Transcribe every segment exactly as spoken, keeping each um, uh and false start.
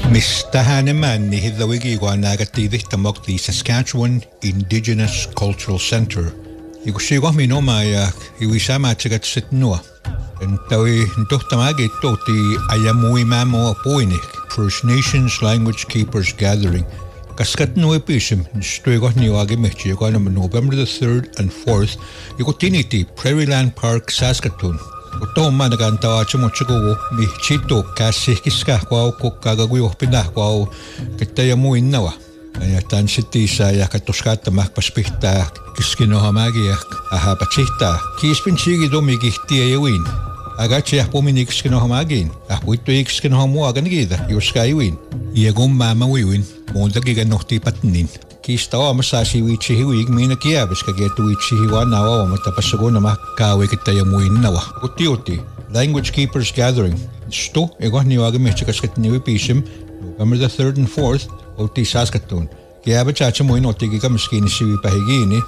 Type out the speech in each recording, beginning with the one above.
Mistahaneman ni hidawigi wa nagativitamok the Saskatchewan Indigenous Cultural Centre. Ikusigo minoma ya iwisama tigat sitnua.Entawi ntohtamagi toti ayamui mamo apoinik First Nations Language Keepers Gathering. Kaskat no episem nstuego niwagi mechi ko on November the third and fourth. Ikutiniti Prairieland Park, Saskatoon. Ito managantawa chumuchugo mi chito kasi kiska kwao ko kagagui pinah kwao kitaya mo innawa ay tan city sa ya katoskata makpaspihta kiskino hamagi aha pachita kispin sigi do mi gihti ayawin agachi ya pomini kiskino hamagin apuito kiskino hamu aganigida yoskaiwin yegom mama wiwin monda giga nohti patnin Kistawa masashi wichi hiwig mina kiabis kagetu wichi hiwa nawa matapasago na makawe kitaya muin nawa. Uti-uti, Language Keepers Gathering. Sto, ego niwagi mechikas kat niwi pisim, November the third and fourth, oti Saskatoon. Kiaba chacha muin otigi ka maskini siwi pahigini,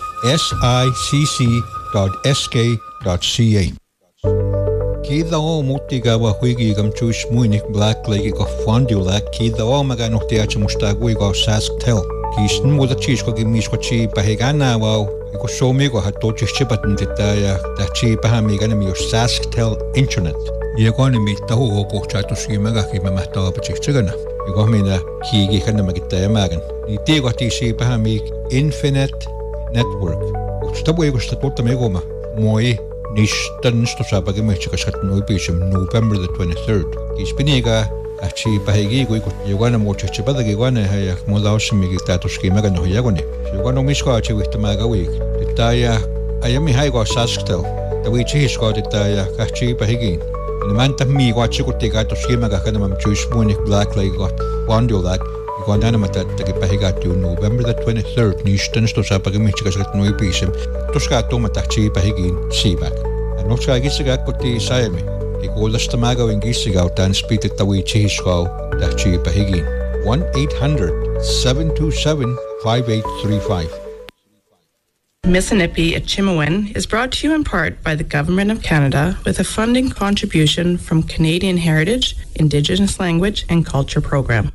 sicc dot s k dot c a. Kida o mutiga wa huigi gam chush muinik black lagi ko fondulak, kida o maganohti acha mustagui ko Sasktel. Kisn mo da chis ko gimis ko chi pahigana wow ko somi ko hato chichipat nditaya da chi pahami gana mi Sasktel internet ye ko ni mi ta ho ko chato simaga ki ma ta pa chichigana ye ko mi na ki gi kana magitaya magan ni ti ko ti si pahami infinite network sto bo ye ko sto ta me goma moi nistan sto sa pa gi me chikas kat no bisem November the twenty-third kispiniga Achi pahigi ko ko yugana mo chichipada gi gwana haya mo laos mi gitato skima gano yagoni yugano misko achi witamaga week taya ayami hay go Sasktel tawi chi sko taya kachi pahigi ni manta mi go achi ko tigato skima ga kana mam chuis munik black lake got wando that go ndana mata tagi pahiga tu November the twenty-third nistan sto sa pagi mi chikas gat no ipisem to ska to mata chi pahigi sibak no ska gi siga ko ti saimi Ikolas tamago in gisigaw tan spitit tawi chihiskaw da chi pahigin. one eight hundred seven two seven five eight three five. Mississippi at Chimawin is brought to you in part by the Government of Canada with a funding contribution from Canadian Heritage, Indigenous Language and Culture Program.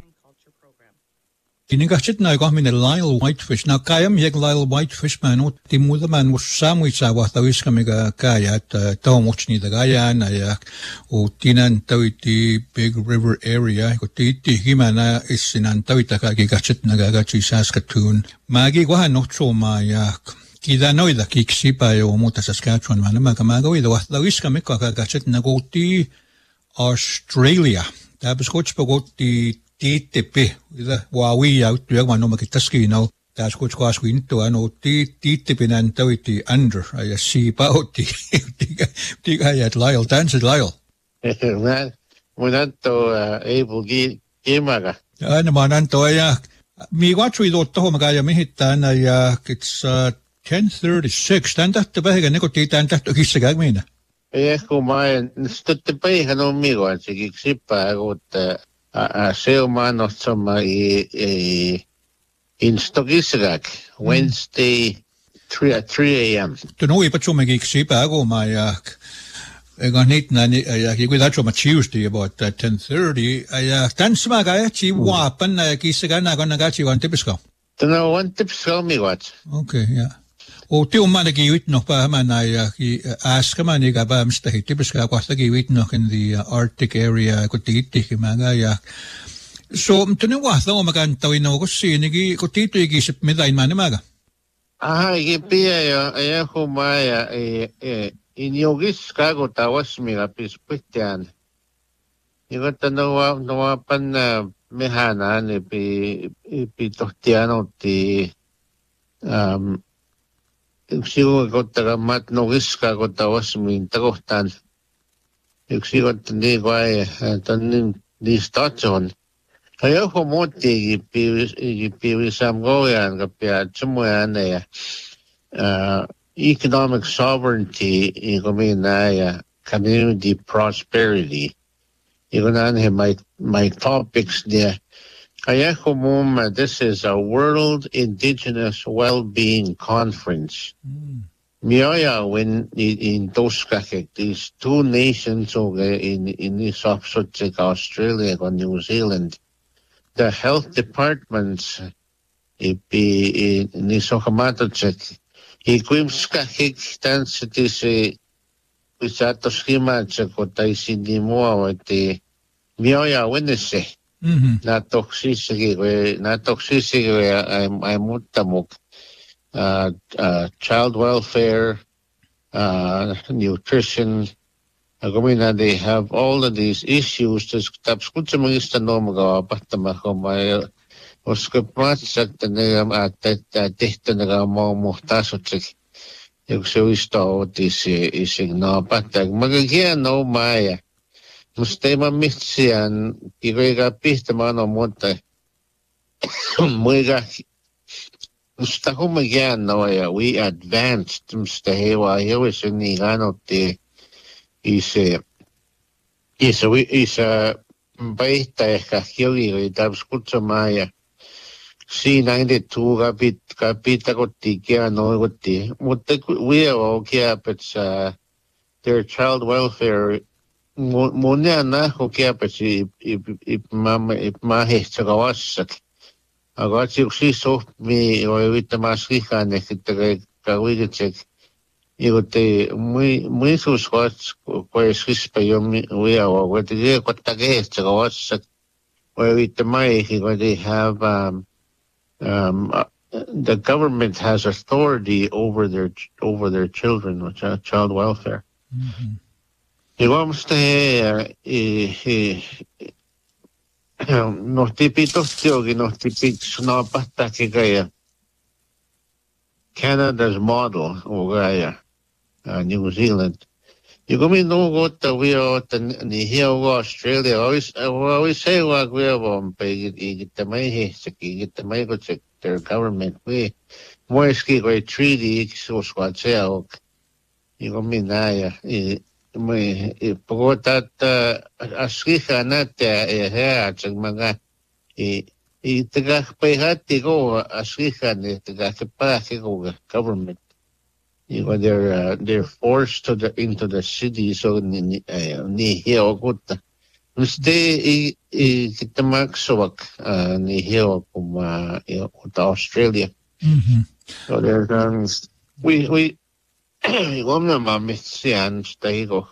Kinigachit na ikaw min Lyle Whitefish. Now kayam yeg Lyle Whitefish man o timuda man mo samwi sa watawis kami ka kaya at tao moch ni dagaya na yak o tinan tawi ti Big River area ko ti ti himana isinan tawi ta kagigachit na gagachi Saskatoon. Magi ko hanot so mayak. Kida no ida kiksipa yo mo ta Saskatchewan man magamago ida watawis kami kagagachit na go ti Australia. Tapos coach pa go ti Ti tepe, ida wawi out tuag mano makitaski now. Tas ko ko aswin to ano ti ti tepe nan tawiti under ay si pa o ti ti ti ayat Lyle dance Lyle. Man, munan to able gi imaga. Ano manan to ay mi watchui do to magaya mi hitan ay it's ten thirty-six tanda to ba ga ko ti tanda to kisagag mina. Eh ko mai stutte pa hano mi go sige sipa got a seo mano sama i in Stogisagak Wednesday three at three a.m. To know ipa chuma gi ksipa go my ega nit na ya gi da chuma Tuesday about ten thirty ya tan sma ga chi wa pan ki siga na ga na ga chi wan tipisko. To know one tipisko mi what. Okay, yeah. O ti umana gi wit no pa man ay ki ask man ni ga ba msta tipiska ko sa gi wit no in the Arctic area ko ti ti ki mga ya. So mtunu wa sa magan tawin no ko si ni gi ko ti ti gi sip meday man maga. Ah, gi pia ya ya ko maya e in yogis ka go tawas mi ga pispitian. Igo tanawa no pan mehana ni pi pi tohtiano ti um Sigo ko taga mat nogis ka ko tawas min tagohtan. Sigo tani ko ay tanin di station. Kaya ko mo ti ipi samgoyan kapya chumuyan ay economic sovereignty iko minaya community prosperity. Iko na my my topics there. Kaya ko mo this is a World Indigenous Well-Being Conference. Mm. Mioya when in, in Toskakek, these two nations okay, in in this offshoot Australia or New Zealand the health departments ipi ni sohamatot ikwimska hik density Pisato schema chakotay mo ati mioya winese na toxicity we na toxicity we ay mutamok uh uh child welfare uh nutrition agumina they have all of these issues just taps kutsa magista no magawa patama ko may oskapmat sa tanagam at tehta naga mo muhtaso chik yung suwisto is isignapat magagyan no maya musta mamisian iga pista mano monta muiga musta humagyan no ya we advanced musta hewa hewa sini gano te is is we is a baita ka hiyogi tabs kutsa maya Si ninety-two kapit kapit ako tikia no guti. Mutta we okay but uh their child welfare munya na okay but if if if mama if mahe chagawasak. Agat si si so mi o evita maski kane kita kawig check. Igote muy muy sus was pues hispa yo mi we o guti ko tage chagawasak. O evita mai they have um Um, uh, the government has authority over their over their children, which are child welfare. Digamos que nos tipitos tiogi nos tipitos no pasta que gaya Canada's model o gaya uh, New Zealand. You go me no go to we are ni here Australia. Always I always say what we are on pay get the money get the money go check their government. We more ski go treaty so what say you go me na ya me pagota askiha na te ha chag mga i i taga pehati go askiha ne taga pa go government. You know, they're uh, they're forced to the into the city so ni ni hiyo kuta stay i i kitamaksowak ni hiyo kuma kuta Australia. So there's um we we wamna mamisian stay go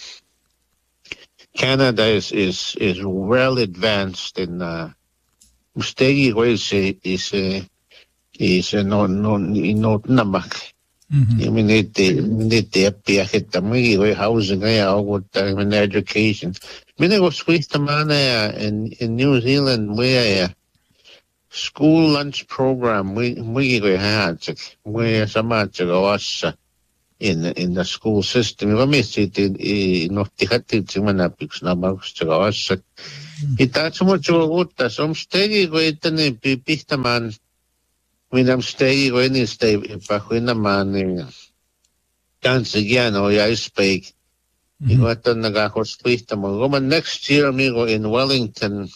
Canada is is is well advanced in uh stay is is is no no no namak. I mean, it it it the housing and education. I mean, I was with the man in in New Zealand where school lunch program we we had where some was in in the school system. Let me see it not the hatted man picks numbers to us. It that's much what some steady with the pista man. When I'm staying, when you stay, if I win a man, dance again, or I speak, you got to Nagahos Woman next year, amigo, in Wellington,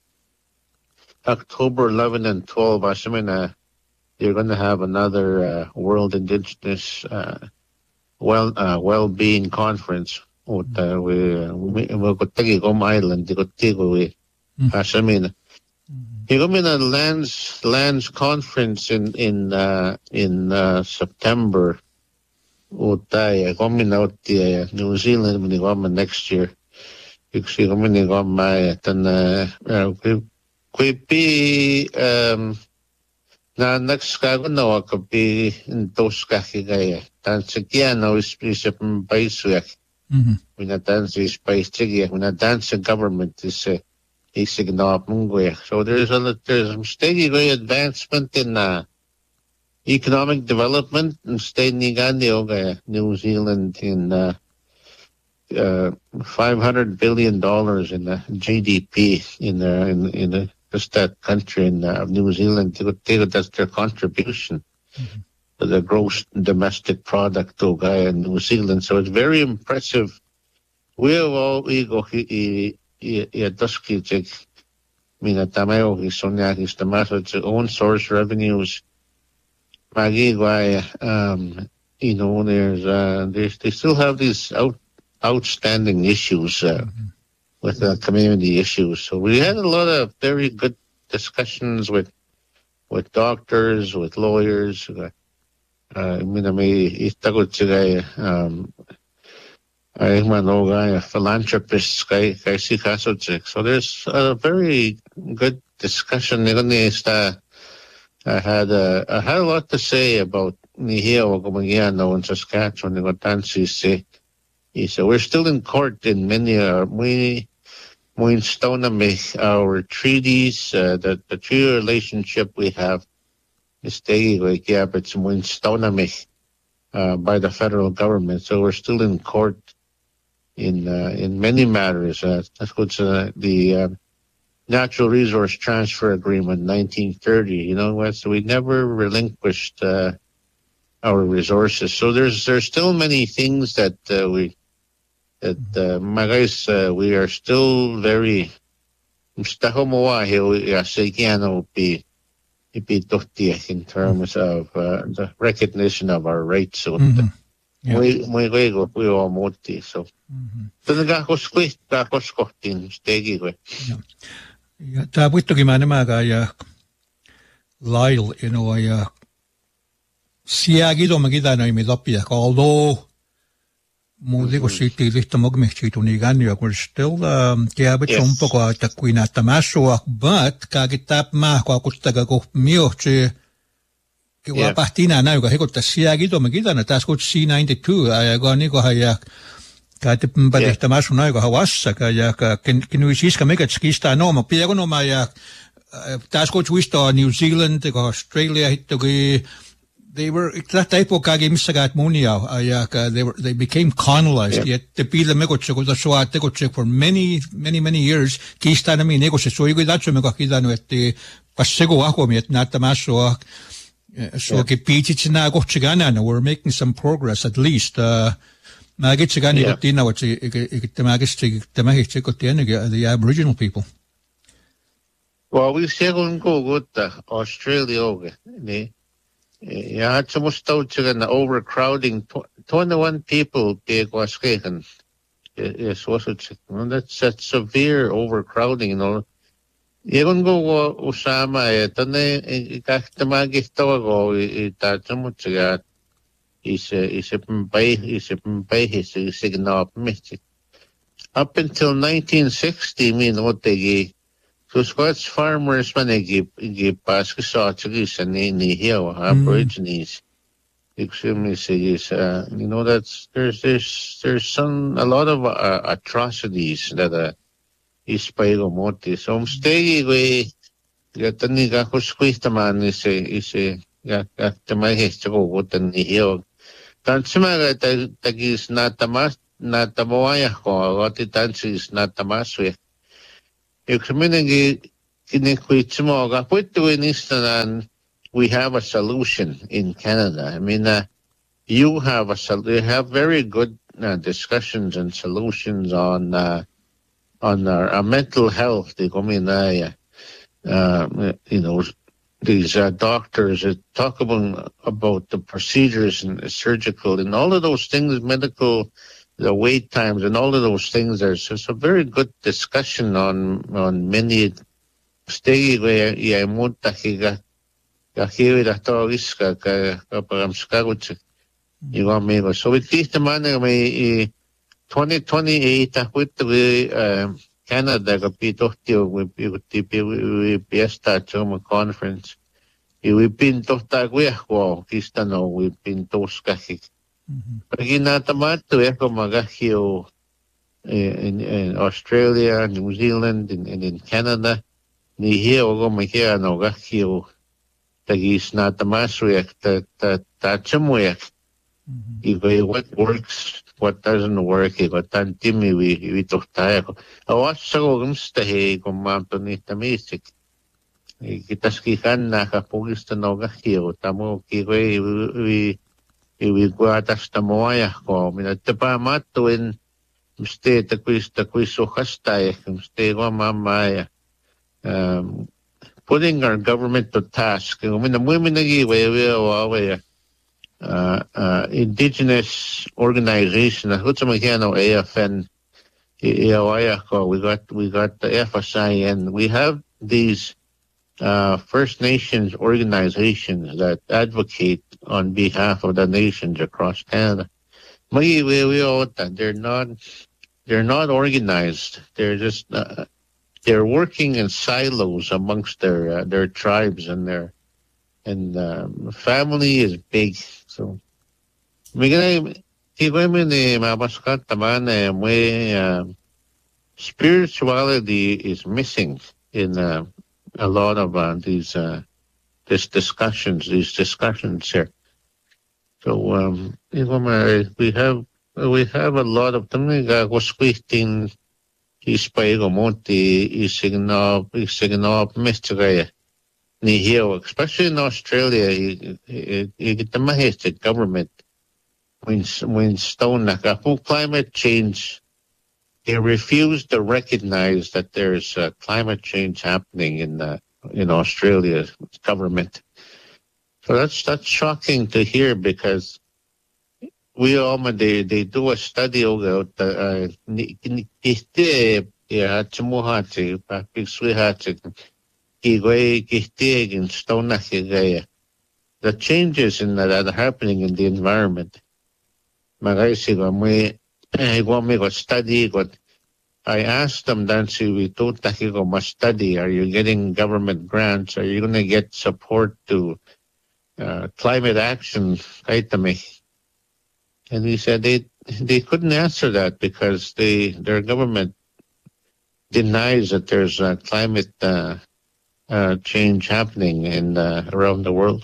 October eleventh and twelfth, Ashimina, you're going to have another uh, World Indigenous uh, well uh, well-being conference. With, uh, we we'll go to Gom Island, go to Ashimina. He got me a lands lands conference in in uh, in uh, September. Utay, got me out the New Zealand when he got me next year. Because he got me got my then uh we be um na next kago na could be in those kakigaya. Dance again now is is a base week. When a dance is base tiggy, when a dance government is uh, So there's a there's a steady advancement in uh, economic development and state New Zealand in uh, uh, five hundred billion dollars in the G D P in the in in the, just that country in uh, New Zealand. That's their contribution mm-hmm. to the gross domestic product of uh, New Zealand. So it's very impressive. We have all we go. Yeah, Dusky check. Mina Tameo, his Sonia, his Tomato, own source revenues. Magigway, um, you know, there's, uh, there's, they still have these out, outstanding issues, uh, mm-hmm. with the uh, community issues. So we had a lot of very good discussions with with doctors, with lawyers. Uh, I mean, I mean, itagot siya um, ay manoga philanthropists kay kay si kasojik. So there's a very good discussion. I had a I had a lot to say about Nihio Gumagiano in Saskatchewan. Nigotansi say he said we're still in court in many uh we we instoname our treaties, uh, the the treaty relationship we have is like yeah, but it's instoname uh by the federal government. So we're still in court in uh, in many matters. Uh, that's what's uh, the uh, Natural Resource Transfer Agreement, nineteen thirty. You know, so we never relinquished uh, our resources. So there's there's still many things that uh, we that uh, my guys uh, we are still very in terms of uh, the recognition of our rights. So Mhm. Yeah. we we go we all multi so. Talaga ako squeeze ako skotin stegi ko. Ja tämä puittokin mä nämä ja lail you know ja siäkin on mitä näin mitä pia although muuten kun sitten lihtä mogmehti tuni gannia kun still tiedät on poco että kuin että masua but kaikita mä kuuttaga ko miochi Kiva pahtina näy kun hekottaa siäkin on mitä näitä tässä kun C ninety-two ja kun niinku ja Kati mpatehtä masu naiko hawassa ja kinu siska megat skista noma piego noma ja taas ko twista New Zealand ko Australia hittoki they were that epoka ge missagat munia ja they were they became colonized yet the pila megot ko da so ate ko for many many many years kista na mi nego se so igo dacho me ko kidano et passego ako mi et nata masu so ke pichina ko chigana no we're making some progress at least uh Mä kitsi kani kotiin na what tämä kitsi tämä hitsi kotiin the Aboriginal people. Well, we say on go good Australia oge ni. Ja het soms stout zeggen overcrowding twenty-one people be was geken. Yes, was it? That's that severe overcrowding, you know. Je kon go usama etane kahtama gihtago ita soms zeggen is is by is by his signal message. Up until nineteen sixty, me know they so Scots farmers when they give give basket sausages and in the hill Aborigines. Extremely is uh you know that's there's there's there's some a lot of uh, atrocities that uh is by the moti. So stay away. Got the nigga who squeezed the man is a is a got got the my history what the hill. Tansimaga tagis natamas natamoya ko what it is natamaswe. You community kinekuitsmoga put to in instant we have a solution in Canada. I mean uh, you have a you have very good uh, discussions and solutions on uh, on our, our mental health. The uh, uh, you know these uh, doctors uh, talk about about the procedures and the surgical and all of those things, medical, the wait times and all of those things. There's just a very good discussion on on many. Stay where yeah, monta higa, kahiri da toriska ka kaparam skaguche. You want me go? So with this man, me twenty twenty eight with the Canada ka pitotio with the Piesta Choma conference. We've been to Taguejo, Kistano, we've been to Skahik. Paginatamato eko magahio in Australia, New Zealand, and in Canada. Ni here ogo mahia no gahio tagis natamasoyak ta ta tachamoyak. What works, what doesn't work, iko tantimi we we tohtayako. Awas sago gumstahe kumanto ni tamisik. Kitaskikan na kapugista no gahio tamo kiwe we we guatas tamoya ko minatapa matuin mste takwis takwis sohastay mste go mamaya. Um, putting our government to task. I mean, the uh, uh, indigenous organization, A F N, we got we got the F S I, and we have these uh, First Nations organizations that advocate on behalf of the nations across Canada. They're not, they're not organized. They're just, uh, they're working in silos amongst their uh, their tribes, and their and um, family is big. So, spirituality is missing in uh, a lot of uh, these uh, this discussions. These discussions here. So um, we have we have a lot of them. Especially in Australia, you, you, you get the Mahestic government when when stone full climate change. They refuse to recognize that there's uh, climate change happening in uh, in Australia's government. So that's that's shocking to hear, because we all they they do a study about the the changes in that are happening in the environment. Study, but I asked them, Nancy, we don't must study. Are you getting government grants? Are you going to get support to uh, climate action? And he said they they couldn't answer that because they their government denies that there's a climate uh, uh, change happening in uh, around the world.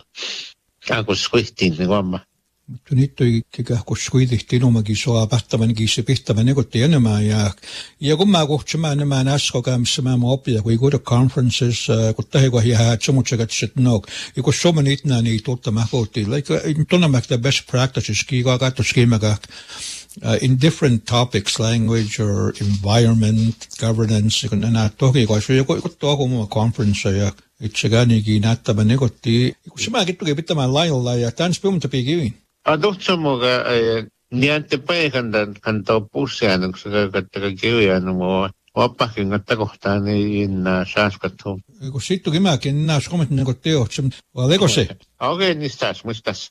Tunitui kika kuskuidihti ilumagi soa pahtavan kiisi pihtavan egotti enemmän ja ja kun mä kohtsamaan nämä naskokämissä mä opia kun go to conferences kun tahiko ja tsumutsakat sit no ja kun somen itnä niin totta mä kohti like tunnamak the best practices kiika kattoskimaga Uh, in different topics, language or environment, governance, kun enää toki, kun se joku toki muun conference ja itseganikin näyttävä negotti, kun se mäkin tuki pitämään lailla ja tämän spilmata pikiviin. Adotsa muka niente paikan kantaa pussiaan, kun se kattaa kiviään mua vapakin kattaa kohtaan in saaskattuun. Kun sit tuki mäkin nää suomet negotti teot, se on leko se. Okei, niin taas, muistas.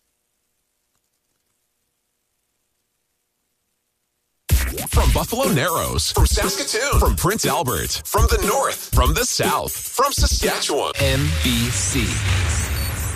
From Buffalo Narrows, from Saskatoon, from Prince Albert, from the north, from the south, from Saskatchewan. N B C